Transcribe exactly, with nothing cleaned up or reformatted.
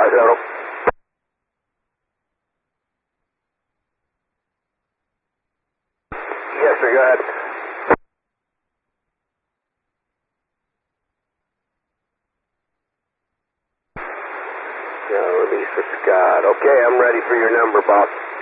five zero. Yes, sir, go ahead. Yeah, release for Scott. Okay, I'm ready for your number, boss.